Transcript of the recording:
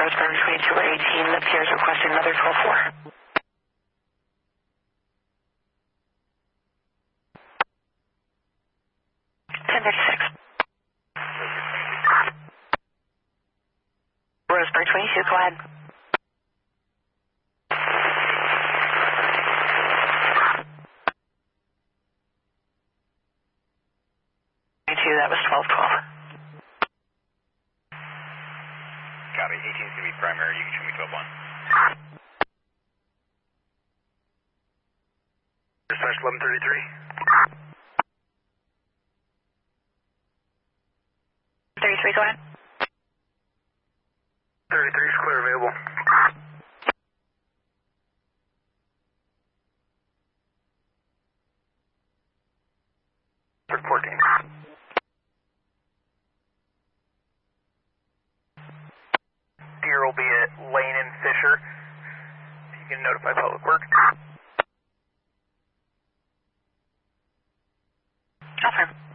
Roseburg 2218, the Pier is requesting another 12-4. 1036. Roseburg 22, go ahead. That was 1212. Copy, 18 is going to be primary, you can show me 121. Dispatch 1133. 33, go ahead. 33 is clear, available. For 14. Deer will be at Lane and Fisher. You can notify Public Works. Confirm.